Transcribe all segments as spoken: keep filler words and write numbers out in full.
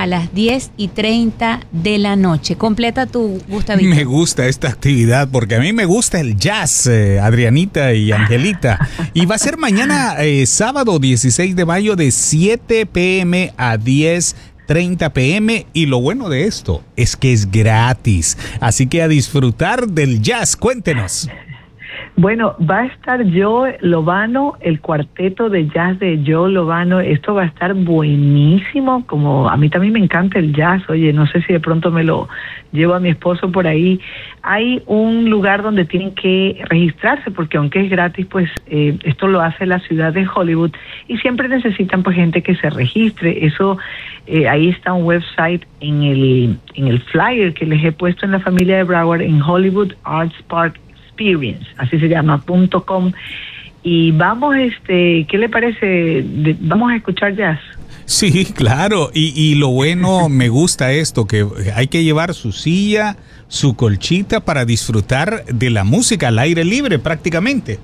a las diez y treinta de la noche. Completa tu, Gustavito. Me gusta esta actividad porque a mí me gusta el jazz, eh, Adrianita y Angelita. Y va a ser mañana, eh, sábado dieciséis de mayo, de siete pm a diez treinta pm. Y lo bueno de esto es que es gratis. Así que a disfrutar del jazz. Cuéntenos. Bueno, va a estar Joe Lovano, el cuarteto de jazz de Joe Lovano. Esto va a estar buenísimo, como a mí también me encanta el jazz. Oye, no sé si de pronto me lo llevo a mi esposo por ahí. Hay un lugar donde tienen que registrarse, porque aunque es gratis, pues eh, esto lo hace la ciudad de Hollywood y siempre necesitan pues gente que se registre. Eso, eh, ahí está un website en el, en el flyer que les he puesto en la familia de Broward, en Hollywood Arts Park Experience, así se llama, punto com. Y vamos, este, ¿qué le parece? De, vamos a escuchar jazz. Sí, claro, y, y lo bueno, me gusta esto, que hay que llevar su silla, su colchita para disfrutar de la música al aire libre prácticamente.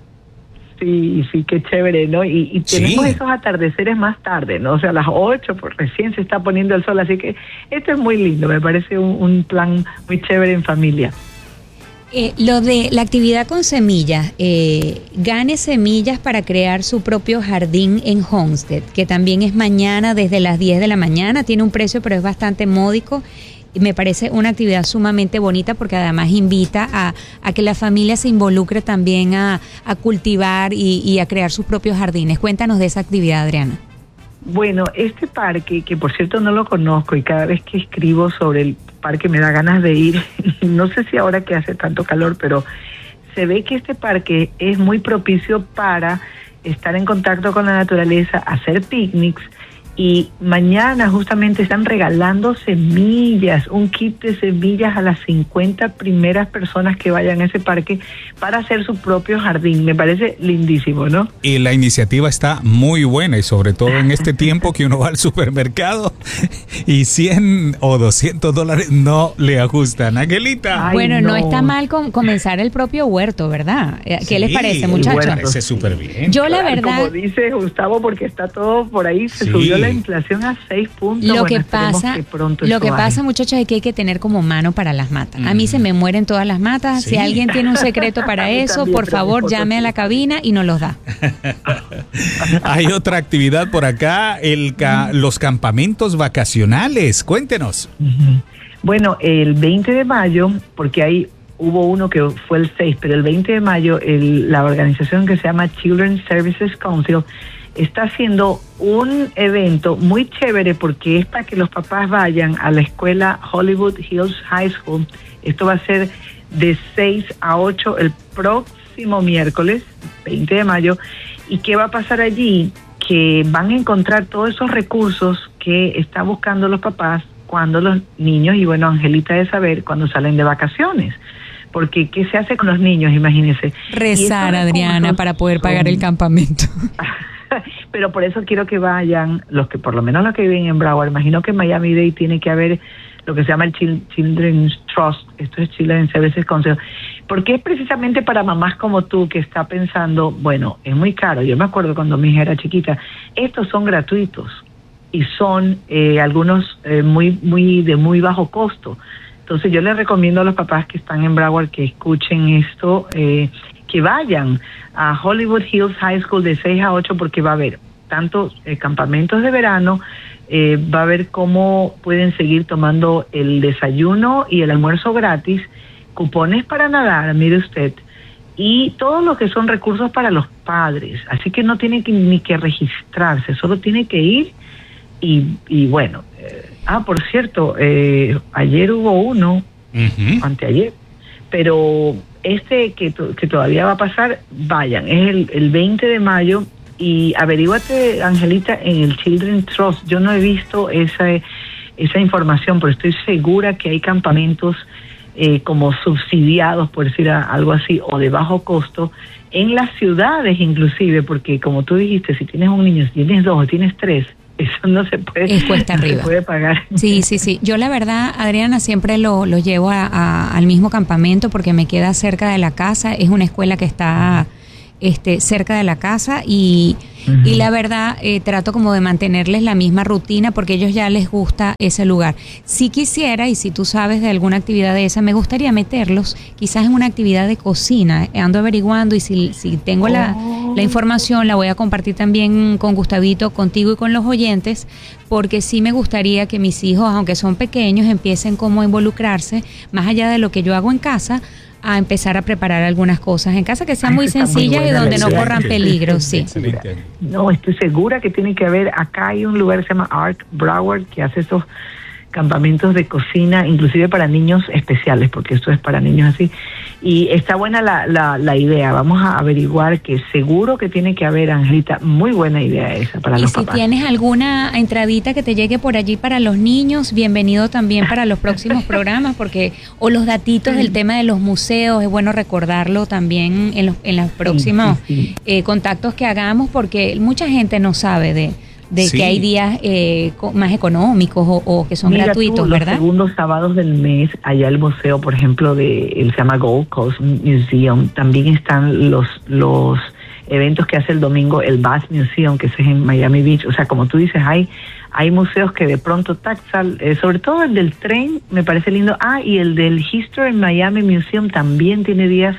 Sí, sí, qué chévere, ¿no? Y, y tenemos sí. esos atardeceres más tarde, ¿no? O sea, a las ocho, pues recién se está poniendo el sol, así que esto es muy lindo, me parece un, un plan muy chévere en familia. Eh, lo de la actividad con semillas, eh, gane semillas para crear su propio jardín en Homestead, que también es mañana desde las diez de la mañana, tiene un precio pero es bastante módico. Me parece una actividad sumamente bonita porque además invita a, a que la familia se involucre también a, a cultivar y, y a crear sus propios jardines. Cuéntanos de esa actividad, Adriana. Bueno, este parque, que por cierto no lo conozco y cada vez que escribo sobre el parque me da ganas de ir, no sé si ahora que hace tanto calor, pero se ve que este parque es muy propicio para estar en contacto con la naturaleza, hacer picnics. Y mañana justamente están regalando semillas, un kit de semillas a las cincuenta primeras personas que vayan a ese parque para hacer su propio jardín. Me parece lindísimo, ¿no? Y la iniciativa está muy buena y sobre todo en este tiempo que uno va al supermercado y cien o doscientos dólares no le ajustan. Angelita. Ay, bueno, no. no está mal con comenzar el propio huerto, ¿verdad? ¿Qué sí, les parece, muchachos? Me parece súper bien. Yo la verdad... Como dice Gustavo, porque está todo por ahí, se sí. subió la inflación a seis puntos. Lo bueno, que pasa, que pronto lo que baje. pasa, muchachos, es que hay que tener como mano para las matas. Mm. A mí se me mueren todas las matas. Sí. Si alguien tiene un secreto para eso, también, por favor, llame a la cabina y nos los da. Hay otra actividad por acá, el ca- los campamentos vacacionales. Cuéntenos. Uh-huh. Bueno, el veinte de mayo, porque hay hubo uno que fue el seis, pero el veinte de mayo el, la organización que se llama Children's Services Council está haciendo un evento muy chévere porque es para que los papás vayan a la escuela Hollywood Hills High School. Esto va a ser de seis a ocho el próximo miércoles, veinte de mayo. ¿Y qué va a pasar allí? Que van a encontrar todos esos recursos que están buscando los papás cuando los niños, y bueno, Angelita de saber, cuando salen de vacaciones. Porque, ¿qué se hace con los niños? Imagínense. Rezar, Adriana, para poder pagar son... el campamento. Pero por eso quiero que vayan los que, por lo menos los que viven en Broward. Imagino que en Miami-Dade tiene que haber lo que se llama el Children's Trust. Esto es Children's Services Council. Porque es precisamente para mamás como tú que está pensando, bueno, es muy caro. Yo me acuerdo cuando mi hija era chiquita. Estos son gratuitos y son eh, algunos eh, muy, muy de muy bajo costo. Entonces yo les recomiendo a los papás que están en Broward que escuchen esto, eh, que vayan a Hollywood Hills High School de seis a ocho porque va a haber tanto eh, campamentos de verano, eh, va a ver cómo pueden seguir tomando el desayuno y el almuerzo gratis, cupones para nadar, mire usted, y todo lo que son recursos para los padres. Así que no tiene que, ni que registrarse, solo tiene que ir y, y bueno. Eh, ah, por cierto, eh, ayer hubo uno, uh-huh. anteayer, pero este que, to- que todavía va a pasar, vayan, es el, el veinte de mayo. Y averíguate, Angelita, en el Children's Trust. Yo no he visto esa, esa información, pero estoy segura que hay campamentos eh, como subsidiados, por decir algo así, o de bajo costo, en las ciudades inclusive, porque como tú dijiste, si tienes un niño, si tienes dos o tienes tres, eso no se puede, es cuesta no arriba. Se puede pagar. Sí, sí, sí. Yo la verdad, Adriana, siempre lo, lo llevo a, a, al mismo campamento porque me queda cerca de la casa. Es una escuela que está... este, cerca de la casa y, uh-huh. y la verdad eh, trato como de mantenerles la misma rutina porque a ellos ya les gusta ese lugar. Si quisiera, y si tú sabes de alguna actividad de esa, me gustaría meterlos quizás en una actividad de cocina. Ando averiguando y si, si tengo oh. la, la información la voy a compartir también con Gustavito, contigo y con los oyentes, porque sí me gustaría que mis hijos, aunque son pequeños, empiecen como a involucrarse más allá de lo que yo hago en casa, a empezar a preparar algunas cosas en casa que sean muy sencillas y donde no corran peligro, sí. No, estoy segura que tiene que haber, acá hay un lugar que se llama Art Broward que hace esos campamentos de cocina, inclusive para niños especiales, porque esto es para niños así, y está buena la, la, la idea. Vamos a averiguar, que seguro que tiene que haber, Angelita, muy buena idea esa para los papás. Y si tienes alguna entradita que te llegue por allí para los niños, bienvenido también para los próximos programas, porque o los datitos del tema de los museos, es bueno recordarlo también en los, en los próximos sí, sí, sí. Eh, contactos que hagamos, porque mucha gente no sabe de de sí. que hay días eh, más económicos o, o que son Mira gratuitos, tú, ¿verdad? Los segundos sábados del mes, allá el museo, por ejemplo, de él se llama Gold Coast Museum, también están los los eventos que hace el domingo el Bass Museum, que es en Miami Beach. O sea, como tú dices, hay hay museos que de pronto taxan, eh, sobre todo el del tren, me parece lindo. Ah, y el del History Miami Museum también tiene días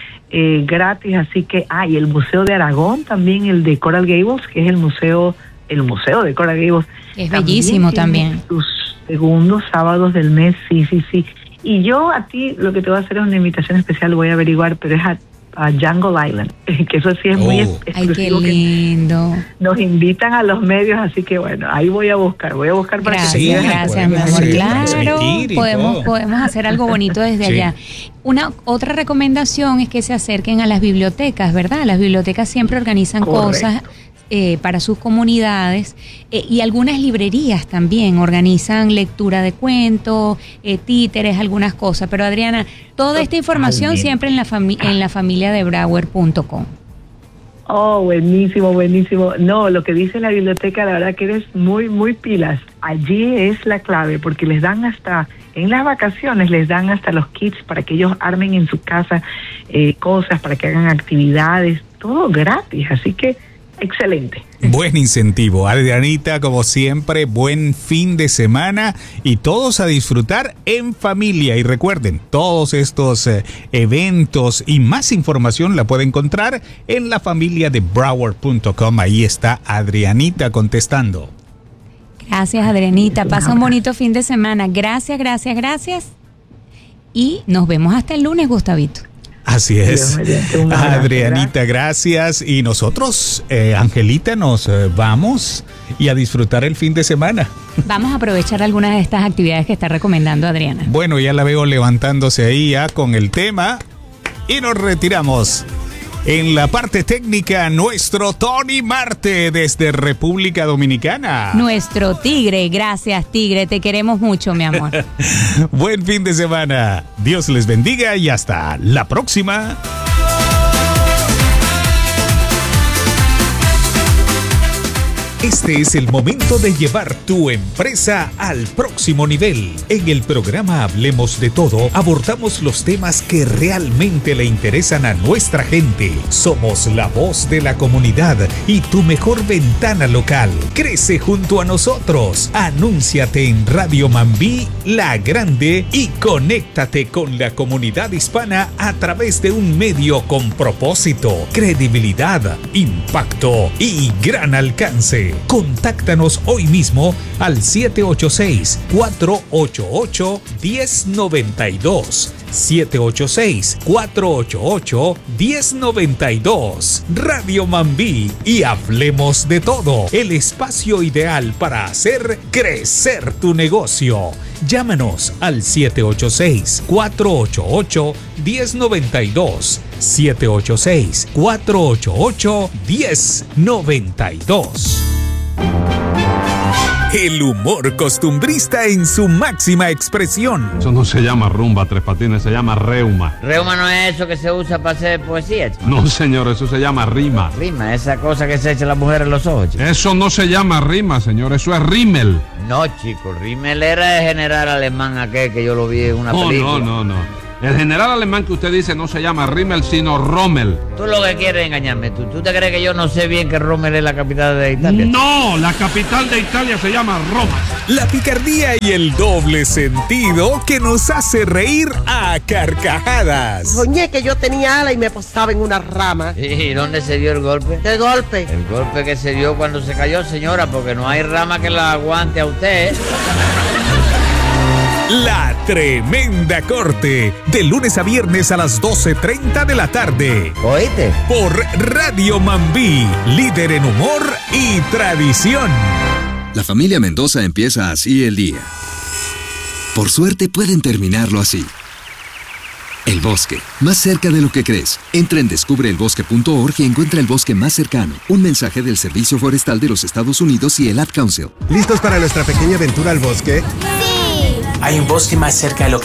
eh, gratis, así que, ah, y el Museo de Aragón también, el de Coral Gables, que es el museo el museo de Coral Gables. Es bellísimo también. Sus segundos sábados del mes, sí, sí, sí. Y yo a ti lo que te voy a hacer es una invitación especial, voy a averiguar, pero es a, a Jungle Island, que eso sí es oh. muy exclusivo. Ay, qué lindo. Nos invitan a los medios, así que bueno, ahí voy a buscar, voy a buscar para gracias, que se queden. Gracias, mi amor. Claro, podemos, podemos hacer algo bonito desde sí. allá. Una otra recomendación es que se acerquen a las bibliotecas, ¿verdad? Las bibliotecas siempre organizan Correcto. cosas Eh, para sus comunidades eh, y algunas librerías también organizan lectura de cuentos, eh, títeres, algunas cosas. Pero Adriana, toda esta información siempre en la, fami- en la familia de Brauer punto com. Oh, buenísimo, buenísimo. No, lo que dice la biblioteca, la verdad que eres muy, muy pilas. Allí es la clave, porque les dan hasta, en las vacaciones les dan hasta los kits para que ellos armen en su casa eh, cosas, para que hagan actividades, todo gratis, así que excelente. Buen incentivo, Adrianita, como siempre, buen fin de semana y todos a disfrutar en familia. Y recuerden, todos estos eh, eventos y más información la pueden encontrar en la familia de Brauer punto com. Ahí está Adrianita contestando. Gracias, Adrianita. Pasa un bonito fin de semana. Gracias, gracias, gracias. Y nos vemos hasta el lunes, Gustavito. Así es. Adrianita, gracias. Y nosotros, eh, Angelita, nos eh, vamos y a disfrutar el fin de semana. Vamos a aprovechar algunas de estas actividades que está recomendando Adriana. Bueno, ya la veo levantándose ahí ya con el tema y nos retiramos. En la parte técnica, nuestro Tony Marte desde República Dominicana. Nuestro Tigre, gracias Tigre, te queremos mucho, mi amor. Buen fin de semana, Dios les bendiga y hasta la próxima. Este es el momento de llevar tu empresa al próximo nivel. En el programa Hablemos de Todo, abordamos los temas que realmente le interesan a nuestra gente. Somos la voz de la comunidad y tu mejor ventana local. Crece junto a nosotros. Anúnciate en Radio Mambí, La Grande, y conéctate con la comunidad hispana a través de un medio con propósito, credibilidad, impacto y gran alcance. Contáctanos hoy mismo al siete ocho seis, cuatro ocho ocho, uno cero nueve dos. siete ocho seis, cuatro ocho ocho, uno cero nueve dos. Radio Mambí y Hablemos de Todo, el espacio ideal para hacer crecer tu negocio. Llámanos al siete ocho seis, cuatro ocho ocho, uno cero nueve dos. siete ocho seis, cuatro ocho ocho, uno cero nueve dos. El humor costumbrista en su máxima expresión. Eso no se llama rumba, Tres Patines, se llama reuma. ¿Reuma no es eso que se usa para hacer poesía, chico? No, señor, eso se llama rima. ¿Rima? ¿Esa cosa que se echa la mujer en los ojos, chico? Eso no se llama rima, señor, eso es rímel. No, chico, rímel era el general alemán aquel que yo lo vi en una no, película. No, no, no. El general alemán que usted dice no se llama Rimmel, sino Rommel. Tú lo que quieres es engañarme. ¿Tú, ¿Tú te crees que yo no sé bien que Rommel es la capital de Italia? No, la capital de Italia se llama Roma. La picardía y el doble sentido que nos hace reír a carcajadas. Soñé que yo tenía ala y me posaba en una rama. ¿Y dónde se dio el golpe? ¿Qué golpe? El golpe que se dio cuando se cayó, señora, porque no hay rama que la aguante a usted, ¿eh? La Tremenda Corte, de lunes a viernes a las doce treinta de la tarde. ¿Oíste? Por Radio Mambí, líder en humor y tradición. La familia Mendoza empieza así el día. Por suerte pueden terminarlo así. El bosque, más cerca de lo que crees. Entra en descubre el bosque punto org y encuentra el bosque más cercano. Un mensaje del Servicio Forestal de los Estados Unidos y el Ad Council. ¿Listos para nuestra pequeña aventura al bosque? ¡Sí! Hay un bosque más cerca de lo que